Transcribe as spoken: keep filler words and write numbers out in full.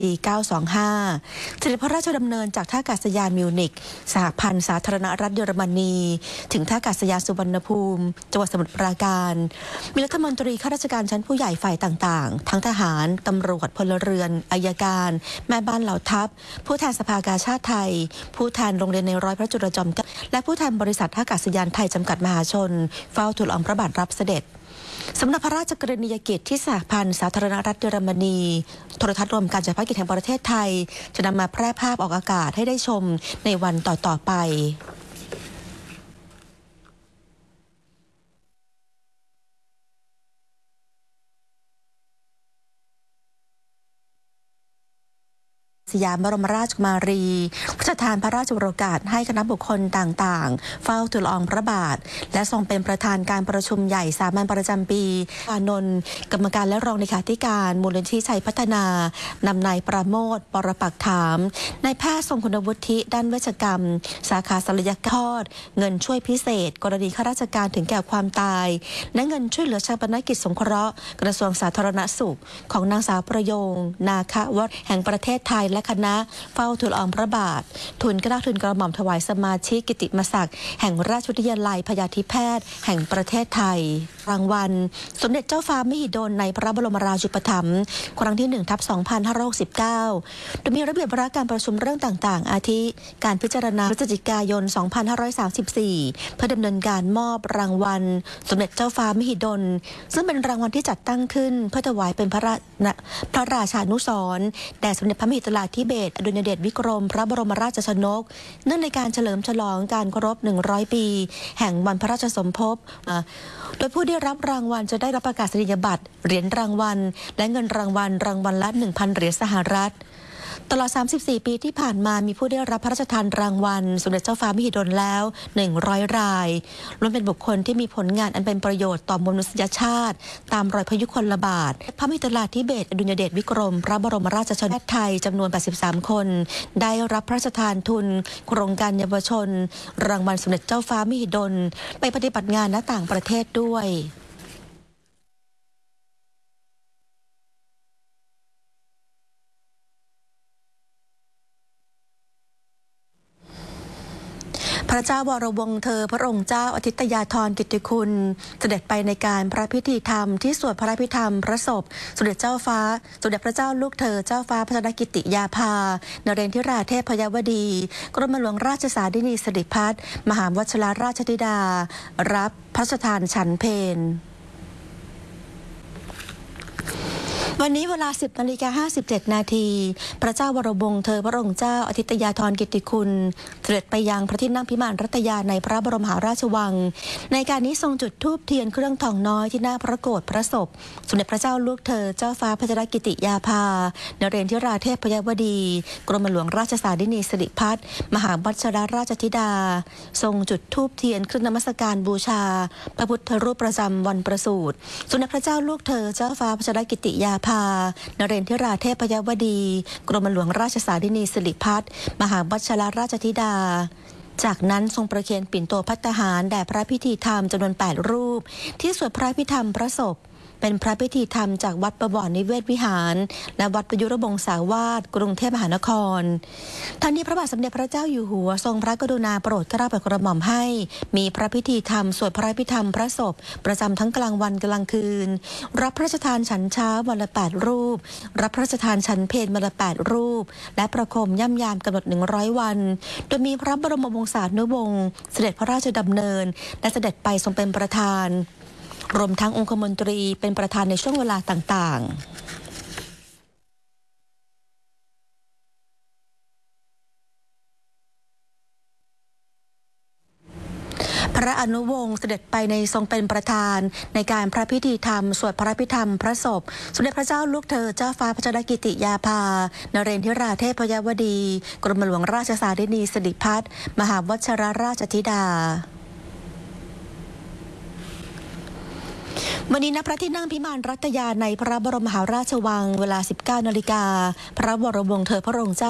ปีเก้าสองห้าเสด็จพระราชดำเนินจากท่าอากาศยานมิวนิกสหพันธ์สาธารณรัฐเยอรมนีถึงท่าอากาศยานสุวรรณภูมิจังหวัดสมุทรปราการมีรัฐมนตรีข้าราชการชั้นผู้ใหญ่ฝ่ายต่างๆทั้งทหารตำรวจพลเรือนอัยการแม่บ้านเหล่าทัพผู้แทนสภากาชาติไทยผู้แทนโรงเรียนในร้อยพระจุลจอมเกล้าและผู้แทนบริษัทท่าอากาศยานไทยจำกัดมหาชนเฝ้าทูลละอองพระบาทรับเสด็จสำนักพระราชกรณียกิจที่สหพันธ์สาธารณรัฐเยอรมนีโทรทัศน์รวมการจัดภารกิจแห่งประเทศไทยจะนำมาแพร่ภาพออกอากาศให้ได้ชมในวันต่อๆไปสยามบรมราชกุมารีพระราชทานพระราชโองการให้คณะบุคคลต่างๆเฝ้าทูลละอองพระบาทและทรงเป็นประธานการประชุมใหญ่สามัญประจำปีอานนท์กรรมการและรองเลขาธิการมูลนิธิชัยพัฒนานำนายประโมทปรปักษ์ถามนายแพทย์ทรงคุณวุฒิด้านเวชกรรมสาขาศัลยกรรมเงินช่วยพิเศษกรณีข้าราชการถึงแก่ความตายและเงินช่วยเหลือชาปนกิจสงเคราะห์กระทรวงสาธารณสุขของนางสาวประโยงนาควัฒน์แห่งประเทศไทยและคณะเฝ้าทูลละอองพระบาททูลเกล้าทูลกระหม่อมถวายสมาชิกกิตติมศักดิ์แห่งราชวิทยาลัยพยาธิแพทย์แห่งประเทศไทยรางวัลสมเด็จเจ้าฟ้ามหิดลในพระบรมราชูปถัมภ์ครั้งที่หนึ่งทับสองพันห้าร้อยหกสิบเก้าโดยมีระเบียบวาระการประชุมเรื่องต่างๆอาทิการพิจารณาพฤศจิกายนสองพันห้าร้อยสามสิบสี่เพื่อดำเนินการมอบรางวัลสมเด็จเจ้าฟ้ามหิดลซึ่งเป็นรางวัลที่จัดตั้งขึ้นเพื่อถวายเป็นพระราพระราชานุสรณ์แด่สมเด็จพระมหิดลาธิเบศรอดุลยเดชวิกรมพระบรมราชชนกเนื่องในการเฉลิมฉลองการครบหนึ่งร้อยปีแห่งวันพระราชสมภพโดยผู้ได้รับรางวัลจะได้รับประกาศนียบัตรเหรียญรางวัลและเงินรางวัลรางวัลละ หนึ่งพัน เหรียญสหรัฐตลอดสามสิบสี่ปีที่ผ่านมามีผู้ได้รับพระราชทานรางวัลสมเด็จเจ้าฟ้ามหิดลแล้วหนึ่งร้อยรายล้วนเป็นบุคคลที่มีผลงานอันเป็นประโยชน์ต่อมนุษยชาติตามรอยพยุคลบาทพระมหิดลาธิเบศรอดุลยเดชวิกรมพระบรมราชชนกไทยจำนวนแปดสิบสามคนได้รับพระราชทานทุนโครงการเยาวชนรางวัลสมเด็จเจ้าฟ้ามหิดลไปปฏิบัติงานณต่างประเทศด้วยพระเจ้าวรวงศ์เธอพระองค์เจ้าอาทิตยาธรกิตติคุณเสด็จไปในการพระพิธีธรรมที่สวดพระพิธรรมพระศพสมเด็จเจ้าฟ้าสมเด็จพระเจ้าลูกเธอเจ้าฟ้าพัชรกิติยาภานเรนทิราเทพยวดีกรมหลวงราชสารินีสิริพัฒน์มหาวชิรราชธิดารับพระราชทานฉันเพลวันนี้เวลา สิบนาฬิกาห้าสิบเจ็ดนาทีพระเจ้าวรวงศ์เธอพระองค์เจ้าอาทิตยาธรกิตติคุณเสด็จไปยังพระที่นั่งพิมานรัตยาในพระบรมมหาราชวังในการนี้ทรงจุดธูปเทียนเครื่องทองน้อยที่หน้าพระโกฐพระศพสมเด็จพระเจ้าลูกเธอเจ้าฟ้าพัชรกิติยาภานเรนทิราเทพยวดีกรมหลวงราชสารินีสิริพัฒน์มหาวชิรราชธิดาทรงจุดธูปเทียนเครื่องนมัสการบูชาพระพุทธรูปประจำวันประสูติสมเด็จพระเจ้าลูกเธอเจ้าฟ้าพัชรกิติยาภานเรนทิราเทพยวดีกรมหลวงราชสารินีสิริพัฒน์มหาวชิรราชธิดาจากนั้นทรงประเคนปิ่นโตภัตตาหารแด่พระพิธีธรรมจำนวนแปดรูปที่สวดพระพิธรรมพระศพเป็นพระพิธีธรรมจากวัดประวรนิเวศวิหารและวัดประยุรบงสาวาสกรุงเทพมหานครทั้งนี้พระบาทสมเด็จพระเจ้าอยู่หัวทรงพระกรุณาโปรดเกล้าโปรดกระหม่อมให้มีพระพิธีธรรมสวดพระพิธรรมพระศพประจำทั้งกลางวันกลางคืนรับพระราชทานฉันเช้าวันละแปดรูปรับพระราชทานฉันเพลวันละแปดรูปและประโคมย่ำยามกำหนดหนึ่งร้อยวันโดยมีพระบรมวงศานุวงศ์เสด็จพระราชดำเนินและเสด็จไปทรงเป็นประธานรวมทั้งองคมนตรีเป็นประธานในช่วงเวลาต่างๆพระอนุวงศ์เสด็จไปในทรงเป็นประธานในการพระพิธีธรรมสวดพระพิธรรมพระศพสมเด็จพระเจ้าลูกเธอเจ้าฟ้าพัชรกิติยาภานเรนทิราเทพยวดีกรมหลวงราชสารินีสิริพัฒน์มหาวชิรราชธิดาวันนี้ณพระที่นั่งพิมานรัตยาในพระบรมมหาราชวังเวลา สิบเก้านาฬิกาพระวรวงศ์เธอพระองค์เจ้า